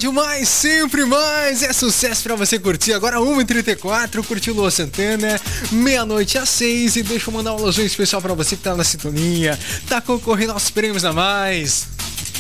Rádio Mais, sempre mais, é sucesso pra você curtir. Agora 1h34, curtiu Luan Santana, meia-noite às 6. E deixa eu mandar um alôzinho especial pra você que tá na sintonia, tá concorrendo aos prêmios da Mais.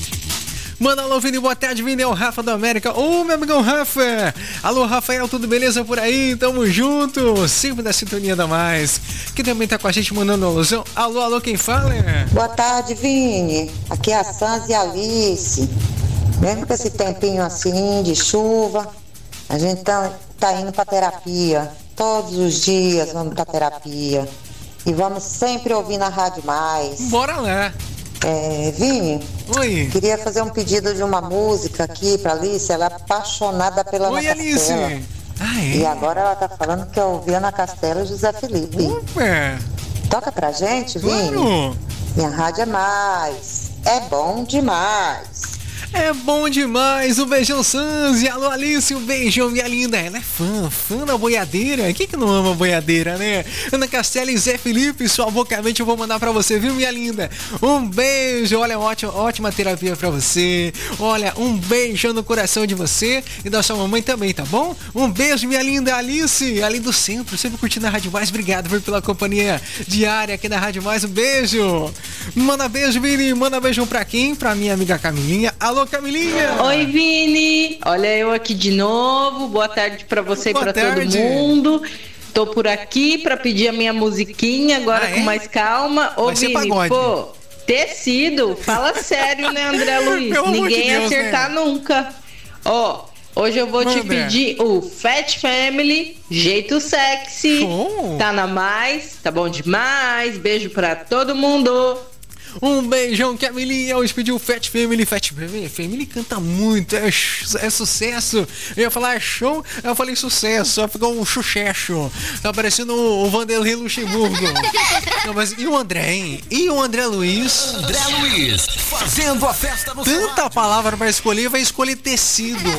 Manda alô, Vini, boa tarde, Vini, é o Rafa da América. Ô, meu amigão Rafa. Alô, Rafael, tudo beleza por aí? Tamo junto, sempre da sintonia da Mais. Quem também tá com a gente mandando um alôzão. Alô, alô, quem fala? Boa tarde, Vini. Aqui é a Sanz e a Alice. Mesmo com esse tempinho assim, de chuva, a gente tá indo pra terapia. Todos os dias vamos pra terapia. E vamos sempre ouvir na Rádio Mais. Bora lá. Vini, oi. Queria fazer um pedido de uma música aqui pra Alice. Ela é apaixonada pela Ana Castela. Alice. Ah, é? E agora ela tá falando que ouviu Ana Castela e José Felipe. Opa. Toca pra gente, Vini? Claro. Minha Rádio é Mais. É bom demais. É bom demais, um beijão Sanzi, alô Alice, um beijão minha linda, ela é fã da boiadeira, quem que não ama boiadeira, né? Ana Castela e Zé Felipe, sua boca mente eu vou mandar pra você, viu minha linda? Um beijo, olha, ótima terapia pra você, olha, um beijão no coração de você e da sua mamãe também, tá bom? Um beijo minha linda Alice, ali do centro, sempre curtindo a Rádio Mais, obrigado pela companhia diária aqui na Rádio Mais, um beijo! Manda beijo, Vini, manda beijão pra quem? Pra minha amiga Camilinha, alô Camilinha! Oi, Vini! Olha eu aqui de novo. Boa tarde pra você e pra todo mundo. Tô por aqui pra pedir a minha musiquinha agora com mais calma. Ô, Vini, pô, tecido? Fala sério, né, André Luiz? Ninguém ia acertar nunca. Ó, hoje eu vou te pedir o Fat Family, Jeito Sexy. Tá na Mais, tá bom demais. Beijo pra todo mundo. Um beijão, Camilinha. Hoje pediu Fat Family. Fat Family canta muito, é sucesso. Eu ia falar show, eu falei sucesso. Só ficou um chuchecho. Tá parecendo o Vanderlei Luxemburgo. Não, mas e o André, hein? E o André Luiz? André Luiz, fazendo a festa no Tanta palavra pra escolher, vai escolher tecido.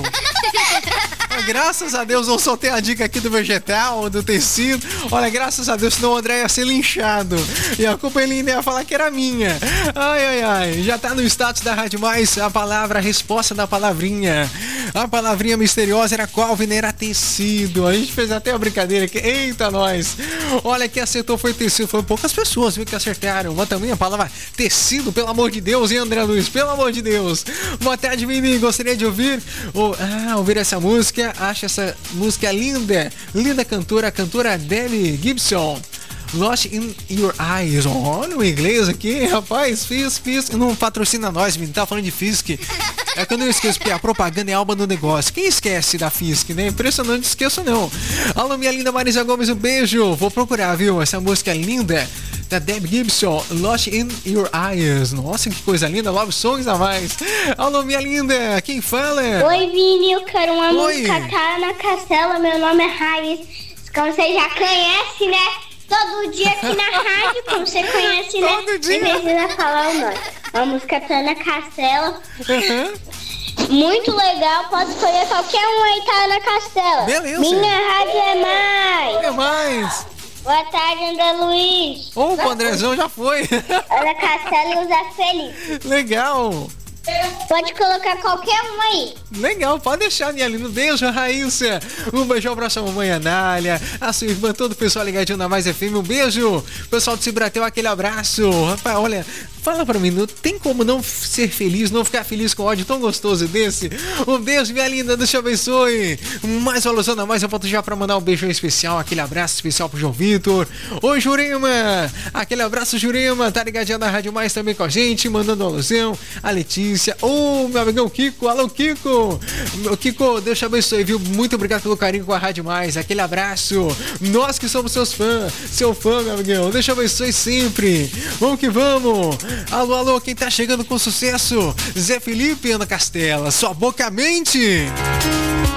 Graças a Deus eu soltei a dica aqui do vegetal, do tecido. Olha, graças a Deus, senão o André ia ser linchado. E a culpa ele ia falar que era minha. Ai. Já tá no status da Rádio Mais a resposta da palavrinha. A palavrinha misteriosa era qual, Vini? Era tecido. A gente fez até a brincadeira aqui. Eita, nós. Olha, quem acertou foi tecido. Foi poucas pessoas, viu, que acertaram. Mas também a palavra tecido, pelo amor de Deus, hein, André Luiz? Pelo amor de Deus. Boa tarde, Vini. Gostaria de ouvir essa música. Acho essa música linda. Linda cantora Debbie Gibson. Lost in Your Eyes. Olha o inglês aqui, rapaz. Fisk. Não patrocina nós, menino. Tá falando de Fisk. É que eu não esqueço, porque a propaganda é alma do negócio. Quem esquece da Fisk, né? Impressionante, não esqueço não. Alô, minha linda Marisa Gomes, um beijo. Vou procurar, viu? Essa música linda da Debbie Gibson, Lost in Your Eyes. Nossa, que coisa linda. Love Songs a mais. Alô, minha linda. Quem fala? Oi, Vini. Eu quero uma música tá na Castela. Meu nome é Raiz. Como você já conhece, né? Todo dia aqui na rádio, como você conhece, né? Todo dia. Não precisa falar o nome. A música tá na Castela. Muito legal, pode escolher qualquer um aí, tá na Castela. Beleza. Minha rádio é Mais. É Mais. Boa tarde, André Luiz. Opa, o Andrezão já foi. Ana Castela e o Zé Felipe. Legal. Pode colocar qualquer um aí. Legal, pode deixar, minha linda. Beijo, Raíssa. Um beijão pra sua mamãe Anália, a sua irmã, todo o pessoal ligadinho na Mais FM. Um beijo. Pessoal de Cibratel, aquele abraço. Rapaz, olha, fala pra mim, não tem como não ser feliz, não ficar feliz com ódio tão gostoso desse. Um beijo, minha linda, Deus te abençoe. Mais uma alusão a mais, eu volto já pra mandar um beijão especial, aquele abraço especial pro João Vitor. Oi, Jurema. Aquele abraço, Jurema. Tá ligadinha na Rádio Mais também com a gente, mandando uma alusão. A Letícia. Ô, meu amigão Kiko. Alô, Kiko. Kiko, Deus te abençoe, viu? Muito obrigado pelo carinho com a Rádio Mais. Aquele abraço. Nós que somos seus fãs. Seu fã, meu amigão. Deus te abençoe sempre. Vamos que vamos. Alô, quem tá chegando com sucesso? Zé Felipe e Ana Castela. Sua boca mente.